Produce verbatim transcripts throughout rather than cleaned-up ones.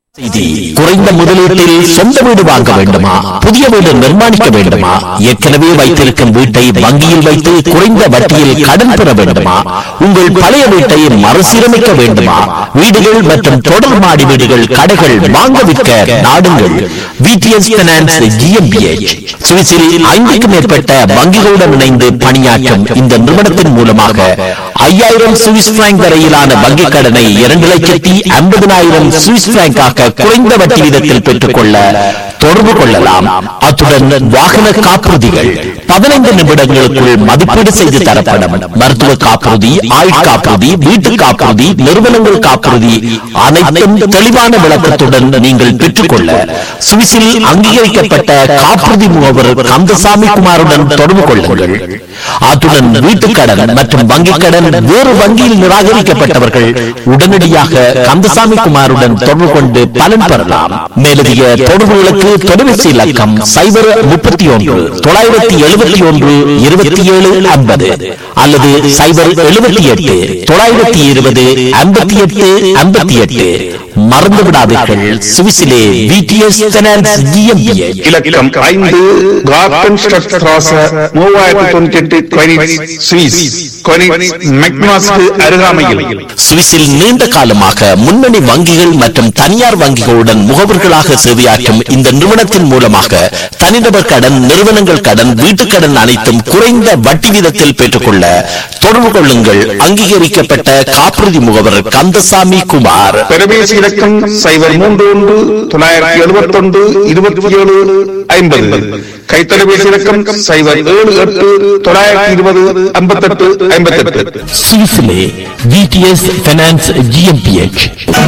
செய்தி குறைந்த முதலீட்டில் சொந்த வீடு வாங்க வேண்டுமா? புதிய வீடு நிர்மாணிக்க வேண்டுமா? ஏற்கனவே வைத்திருக்கும் வீட்டை வங்கியில் வைத்து குறைந்த வட்டியில் கடன் பெற வேண்டுமா? உங்கள் பழைய வீட்டை மறுசீரமைக்க வேண்டுமா? வீடுகள் மற்றும் தொடர் மாடி வீடுகள், கடைகள் வாங்க விற்க நாடுங்கள். விடிஎஸ் பைனான்ஸ் ஜிஎம்பிஎச் சுவிஸில் ஐந்துக்கும் மேற்பட்ட வங்கிகளுடன் இணைந்து பணியாற்றும் இந்த நிறுவனத்தின் மூலமாக ஐயாயிரம் சுவிஸ் பிராங்க் வரையிலான வங்கிக் கடனை இரண்டு லட்சத்தி ஐம்பதினாயிரம் சுவிஸ் பிராங்காக குறைந்த வட்டி வீதத்தில் பெற்றுக்கொள்ள தொடர்பு கொள்ளலாம். அத்துடன் வாகன காப்புறுதிகள் பதினைந்து நிமிடங்களுக்குள் மதிப்பீடு செய்து தரப்படும். மருத்துவ காப்புறுதி, ஆயுள் காப்புறுதி, வீட்டு காப்புறுதி, நிறுவனங்கள் காப்புறுதி அனைத்தும் தெளிவான விளக்கத்துடன் நீங்கள் பெற்றுக்கொள்ள சுவிஸில் அங்கீகரிக்கப்பட்ட காப்புறுதி முகவர் கந்தசாமி குமாருடன் தொடர்பு கொள்ளுங்கள். அத்துடன் வீட்டுக் கடன் மற்றும் வங்கிக் கடன் வேறு வங்கியில் நிராகரிக்கப்பட்டவர்கள் உடனடியாக கந்தசாமி குமாருடன் தொடர்பு கொண்டு பலன் பெறலாம். மேலதிக தொடர்புகளுக்கு தொலைபேசி இலக்கம் சைபர் முப்பத்தி ஒன்று தொள்ளாயிரத்தி எழுபத்தி ஒன்று இருபத்தி ஏழு ஐம்பது அல்லது சைபர் எழுபத்தி எட்டு தொள்ளாயிரத்தி இருபது ஐம்பத்தி எட்டு ஐம்பத்தி எட்டு. மறந்து விடாதீர்கள், சுவிஸிலே விடிஎஸ் பைனான்ஸ் ஜிஎம்பிஎச் இலக்கம் ஐந்து கார்டன் ஸ்ட்ராச மூவாயிரத்தி தொண்ணூத்தி எட்டு கொனிட்ஸ் சுவிஸ் கொனிட்ஸ் மெக்னாஸ்க்கு அருகாமையில். சுவிஸில் நீண்ட காலமாக முன்னணி வங்கிகள் மற்றும் தனியார் வங்கிகளுடன் முகவர்களாக சேவையாற்றும் இந்த நிறுவனத்தின் மூலமாக தனிநபர் கடன், நிறுவனங்கள் கடன், வீட்டுக் கடன் அனைத்தும் குறைந்த வட்டி வீதத்தில் பெற்றுக்கொள்ள தொடர்பு கொள்ளுங்கள். அங்கீகரிக்கப்பட்ட காப்புறுதி முகவர் கந்தசாமி குமார். தொலைபேசி இலக்கம் சைபர் மூன்று ஒன்று தொள்ளாயிரத்தி எழுபத்தி ஒன்று இருபத்தி ஏழு ஐம்பது. கைத்தொலைபேசி இலக்கம் சைபர் ஏழு எட்டு தொள்ளாயிரத்தி இருபது ஐம்பத்தி எட்டு ஐம்பத்தி எட்டு. சுவிஸிலே விடிஎஸ் பைனான்ஸ் ஜிஎம்பிஎச்.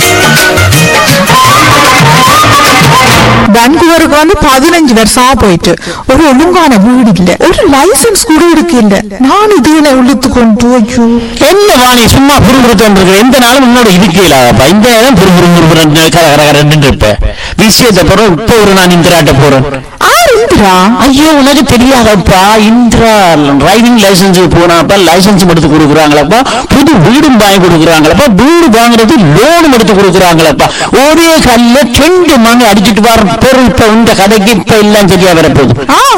வான்கூவருக்கு வந்து பதினஞ்சு வருஷமா போயிட்டு ஒரு ஒழுங்கான வீடு இல்ல, ஒரு லைசன்ஸ் கூட இருக்கு இல்ல. நான் இதுல உள்ளுத்து கொண்டு ஐயோ என்ன வாணி சும்மா புரிபுறுத்தோன்று எந்த நாளும் உன்னோட இருக்கலாப்பா. இந்த நேரம் புரிபுறு கரகரன்னு இருப்ப விஷயத்தை போறோம். இப்போ ஒரு நான் இந்திராட்ட போறேன். இந்திரா? ஐயோ உனக்கு தெரியாதப்பா, இந்திரா டிரைவிங் லைசன்ஸ் போனாப்பா லைசன்ஸ் எடுத்து கொடுக்குறாங்களப்பா, புது வீடும் வாங்கி கொடுக்குறாங்களப்பா, வீடு வாங்குறது லோனும் எடுத்து கொடுக்குறாங்களப்பா. ஒரே கல்ல ரெண்டு மணி அடிச்சுட்டு வர பொருள் இப்ப இந்த கதைக்கு இப்ப எல்லாம் சரியா வரப்போகுது.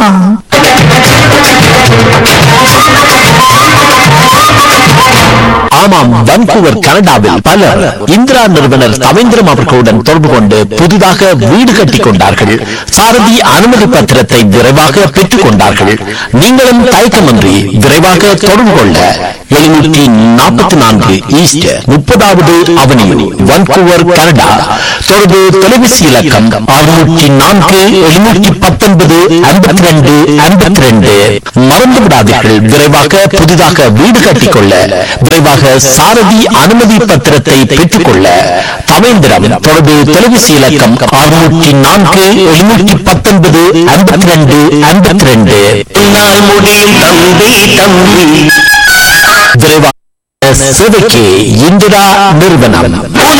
ஆமாம், வான்கூவர் கனடாவில் பலர் இந்திரா நிறுவனர் தவேந்திரம் அவர்களுடன் தொடர்பு கொண்டு புதிதாக வீடு கட்டிக் கொண்டார்கள். சாரதி அனுமதி பத்திரத்தை விரைவாக பெற்றுக் கொண்டார்கள். நீங்களும் தயக்கமின்றி விரைவாக தொடர்பு கொள்ள எழுநூற்றி நாற்பத்தி நான்கு ஈஸ்ட் முப்பதாவது அவனியூ வான்கூவர் கனடா. தொடர்பு தொலைபேசி இலக்கம் அறுநூற்றி நான்கு எழுநூற்றி பத்தொன்பது ஐம்பத்தி ரெண்டு ஐம்பத்தி ரெண்டு. மறந்து விடாதீர்கள், விரைவாக புதிதாக வீடு கட்டிக்கொள்ள விரைவாக சாரதி அனுமதி பத்திரத்தை பெற்றுக் கொள்ள தவேந்திரம். தொடர்பு தொலைபேசி இலக்கம் அறுநூற்றி நான்கு எழுநூற்றி பத்தொன்பது ஐம்பத்தி ரெண்டு ஐம்பத்தி ரெண்டு. முடியும் தம்பி தம்பி விரைவாக சேவைக்கு இந்திரா நிறுவனம்.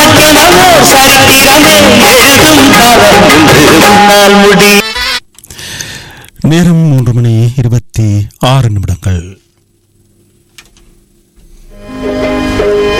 நேரம் மூன்று மணி இருபத்தி ஆறு நிமிடங்கள்.